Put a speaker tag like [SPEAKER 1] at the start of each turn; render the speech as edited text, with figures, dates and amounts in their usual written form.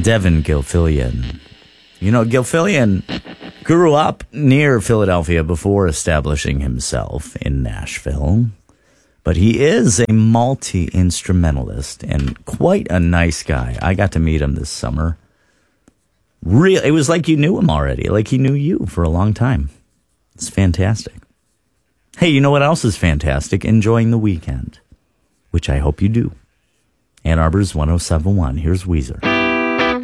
[SPEAKER 1] Devin Gilfillian. You know, Gilfillian grew up near Philadelphia before establishing himself in Nashville. But he is a multi-instrumentalist and quite a nice guy. I got to meet him this summer. It was like you knew him already, like he knew you for a long time. It's fantastic. Hey, you know what else is fantastic? Enjoying the weekend, which I hope you do. Ann Arbor's 107.1. Here's Weezer.